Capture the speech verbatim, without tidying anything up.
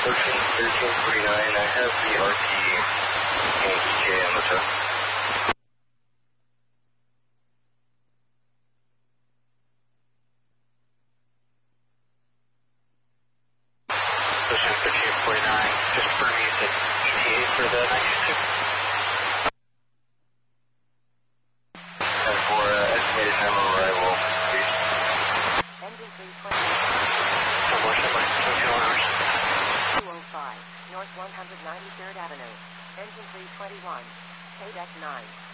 Ocean thirteen forty-nine, I have the R T Yankee J on the top. Ocean thirteen forty-nine, just confirm you said E T A for the nine two two. And for uh, estimated time of arrival, please. Engine three twenty. Subway, subway, twenty-two hours. two oh five, North one hundred ninety-third Avenue. Engine three twenty-one. K D E C nine.